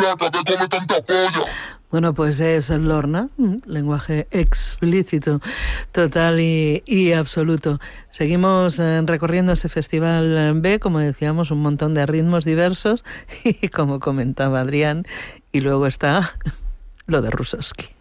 flaca que come tanta polla. Bueno, pues es Lorna, lenguaje explícito, total y absoluto. Seguimos recorriendo ese Festival B, como decíamos, un montón de ritmos diversos y como comentaba Adrián, y luego está lo de Rusowski.